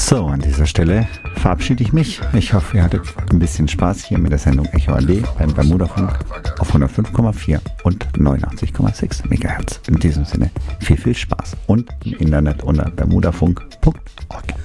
So, an dieser Stelle verabschiede ich mich. Ich hoffe, ihr hattet ein bisschen Spaß hier mit der Sendung Echo AD beim Bermudafunk auf 105,4 und 89,6 MHz. In diesem Sinne viel Spaß und im Internet unter bermudafunk.org.